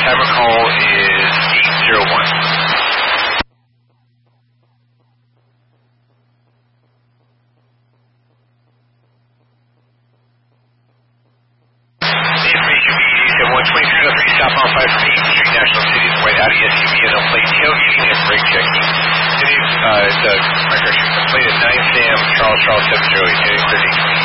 Timer call is 801. The information BDs at 12303 southbound 5 from 8th Street, National City, the white Audi SUV and a plate tailgating and brake checking. Today's, plate at 9 Sam, Charles 708, heading 30.